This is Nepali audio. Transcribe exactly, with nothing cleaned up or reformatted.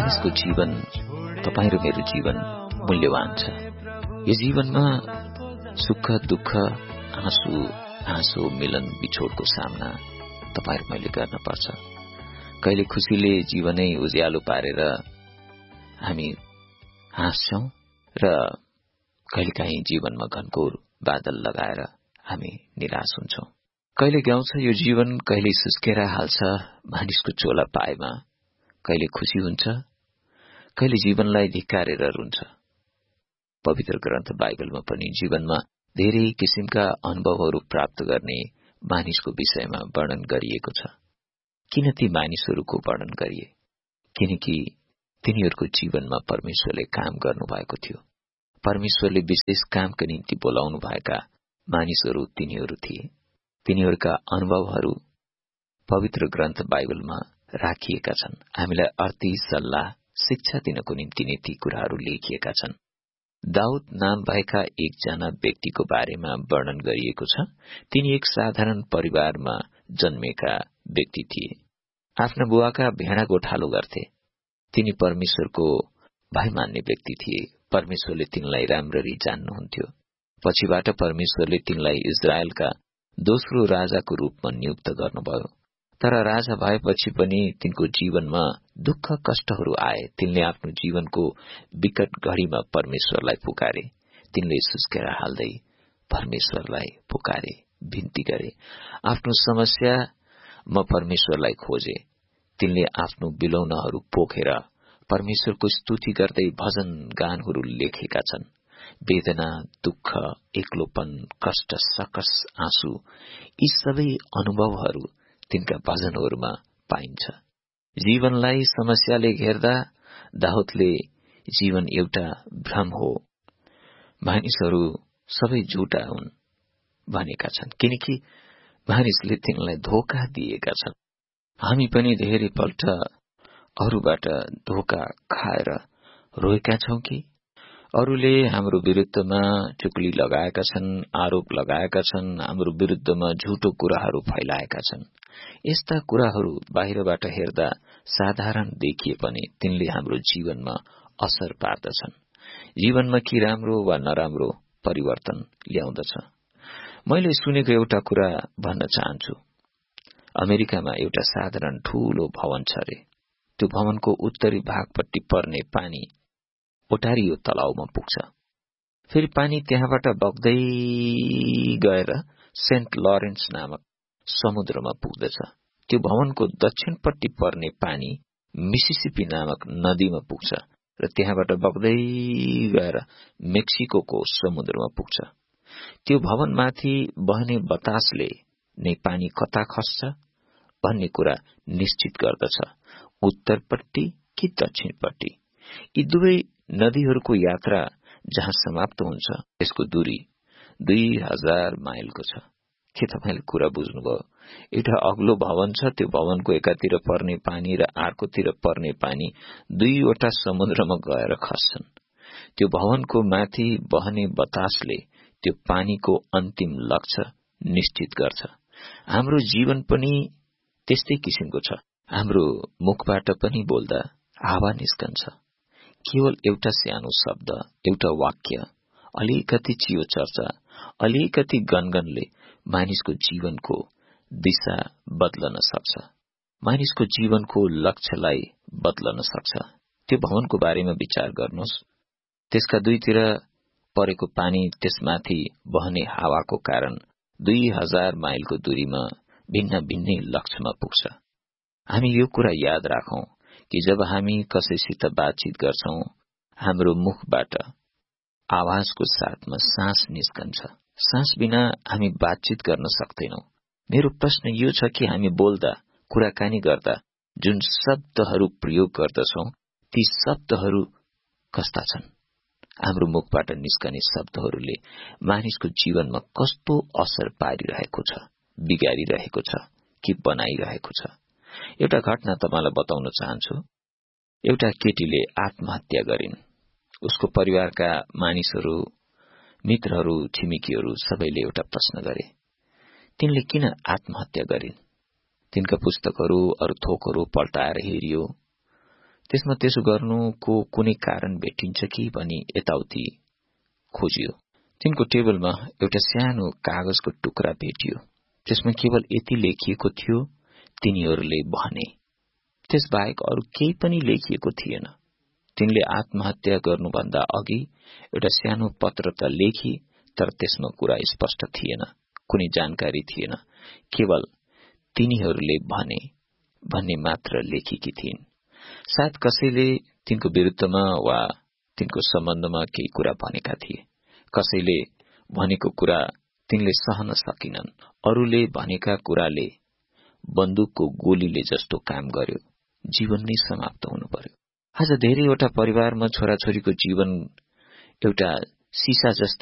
मानिसको जीवन, तपाईं र मेरो जीवन मूल्यवान छ। यो जीवनमा सुख दुःख, आँसु हाँसो, मिलन बिछोडको सामना तपाईं र मैले गर्न पर्छ। कहिले खुशीले जीवनै उज्यालो पारेर हामी हाँस्छौं र कहिलेकाहीँ जीवनमा घनघोर बादल लगाएर हामी निराश हुन्छौं। कहिले गाउँछ यो जीवन, कहिले सुस्केर हाल्छ मानिसको चोला पाएमा। कहिले खुशी हुन्छ, कहिले जीवनलाई धिक्कारेर रुन्छ। पवित्र ग्रन्थ बाइबलमा पनि जीवनमा धेरै किसिमका अनुभवहरू प्राप्त गर्ने मानिसको विषयमा वर्णन गरिएको छ। किन ती मानिसहरूको वर्णन गरिए? किनकि तिनीहरूको जीवनमा परमेश्वरले काम गर्नुभएको थियो। परमेश्वरले विशेष कामका निम्ति बोलाउनु भएका मानिसहरू तिनीहरू थिए। तिनीहरूका अनुभवहरू पवित्र ग्रन्थ बाइबलमा राखिएका छन्। हामीलाई अर्थी सल्लाह शिक्षा दिनको निम्ति नै ती कुराहरू लेखिएका छन्। दाउद नाम भएका एकजना व्यक्तिको बारेमा वर्णन गरिएको छ। तिनी एक साधारण परिवारमा जन्मेका व्यक्ति थिए। आफ्ना बुवाका भेडा गोठालो गर्थे। तिनी परमेश्वरको भय मान्ने व्यक्ति थिए। परमेश्वरले तिनलाई राम्ररी जान्नुहुन्थ्यो। पछिबाट परमेश्वरले तिनलाई इजरायलका दोस्रो राजाको रूपमा नियुक्त गर्नुभयो। तर राजा भएपछि पनि तिनको जीवनमा दुःख कष्टहरू आए। तिनले आफ्नो जीवनको विकट घड़ीमा परमेश्वरलाई पुकारे। तिनले सुस्केर हाल्दै परमेश्वरलाई पुकारे, विन्ती गरे। आफ्नो समस्या म परमेश्वरलाई खोजे। तिनले आफ्नो बिलौनाहरू पोखेर परमेश्वरको स्तुति गर्दै भजन गानहरू लेखेका छन्। वेदना, दुःख, एक्लोपन, कष्ट, सकस, आँसु, यी सबै अनुभवहरू तिनका भजनहरूमा पाइन्छ। जीवनलाई समस्याले घेर्दा दाउदले जीवन एउटा भ्रम हो, मानिसहरू सबै झुटा हुन् भनेका छन्, किनकि मानिसले तिनलाई धोका दिएका छन्। हामी पनि धेरै पल्ट अरूबाट धोका खाएर रोएका छौं कि अरूले हाम्रो विरुद्धमा चुक्ली लगाएका छन्, आरोप लगाएका छन्, हाम्रो विरुद्धमा झुटो कुराहरू फैलाएका छन्। यस्ता कुराहरू बाहिरबाट हेर्दा साधारण देखिए पनि तिनले हाम्रो जीवनमा असर पार्दछन्। जीवनमा कि राम्रो वा नराम्रो परिवर्तन ल्याउँदछ। मैले सुनेको एउटा कुरा भन्न चाहन्छु। अमेरिकामा एउटा साधारण ठूलो भवन छ रे। त्यो भवनको उत्तरी भागपट्टि पर्ने पानी ओटारियो तलाउमा पुग्छ। फेरि पानी त्यहाँबाट बग्दै गएर सेन्ट लरेन्स नामक समुद्रमा पुग्दछ। त्यो भवनको दक्षिणपट्टि पर्ने पानी मिसिसिपी नामक नदीमा पुग्छ र त्यहाँबाट बग्दै गएर मेक्सिको समुद्रमा पुग्छ। त्यो भवनमाथि बहने बतासले नै पानी कता खस्छ भन्ने कुरा निश्चित गर्दछ, उत्तरपट्टि कि दक्षिणपट्टि। यी दुवै नदीहरूको यात्रा जहाँ समाप्त हुन्छ त्यसको दूरी दुई हजार माइलको छ। के तपाईले कुरा बुझ्नुभयो? एउटा अग्लो भवन छ। त्यो भवनको एकातिर पर्ने पानी र अर्कोतिर पर्ने पानी दुईवटा समुद्रमा गएर खस्छन्। त्यो भवनको माथि बहने बतासले त्यो पानीको अन्तिम लक्ष्य निश्चित गर्छ। हाम्रो जीवन पनि त्यस्तै किसिमको छ। हाम्रो मुखबाट पनि बोल्दा हावा निस्कन्छ। केवल एउटा सानो शब्द, एउटा वाक्य, अलिकति चियो चर्चा, अलिकति गनगनले मानिसको जीवनको दिशा बदलन सक्छ, मानिसको जीवनको लक्ष्यलाई बदलन सक्छ। त्यो भवनको बारेमा विचार गर्नुहोस्। त्यसका दुईतिर परेको पानी त्यसमाथि बहने हावाको कारण दुई हजार माइलको दूरीमा भिन्न भिन्नै लक्ष्यमा पुग्छ। हामी यो कुरा याद राखौं कि जब हामी कसैसित बातचित गर्छौं, हाम्रो मुखबाट आवाजको साथमा सास निस्कन्छ। सास बिना हामी बातचित गर्न सक्दैनौं। मेरो प्रश्न यो छ कि हामी बोल्दा, कुराकानी गर्दा जुन शब्दहरू प्रयोग गर्दछौं, ती शब्दहरू कस्ता छन्? हाम्रो मुखबाट निस्कने शब्दहरूले मानिसको जीवनमा कस्तो असर पारिरहेको छ, बिगारिरहेको छ कि बनाइरहेको छ? एउटा घटना तपाईलाई बताउन चाहन्छु। एउटा केटीले आत्महत्या गरिन्। उसको परिवारका मानिसहरू, मित्रहरू, छिमेकीहरू सबैले एउटा प्रश्न गरे, तिनले किन आत्महत्या गरिन्? तिनका पुस्तकहरू, अरू थोकहरू पल्टाएर हेरियो। त्यसमा त्यसो गर्नुको कुनै कारण भेटिन्छ कि भनी यताउति खोजियो। तिनको टेबलमा एउटा सानो कागजको टुक्रा भेटियो। त्यसमा केवल यति लेखिएको थियो, तिनीहरूले भने। त्यसबाहेक अरू केही पनि लेखिएको थिएन। तिनले आत्महत्या गर्नुभन्दा अघि एउटा सानो पत्र त लेखी, तर त्यसमा कुरा स्पष्ट थिएन, कुनै जानकारी थिएन, केवल तिनीहरूले भने भन्ने मात्र लेखेकी थिइन्। सायद कसैले तिनको विरुद्धमा वा तिनको सम्बन्धमा केही कुरा भनेका थिए। कसैले भनेको कुरा तिनले सहन सकिनन्। अरूले भनेका कुराले बन्दुकको गोलीले जस्तो काम गर्यो। जीवन नै समाप्त हुनु पर्यो। आज धेरैवटा परिवारमा छोराछोरीको जीवन एउटा सिसा जस्तै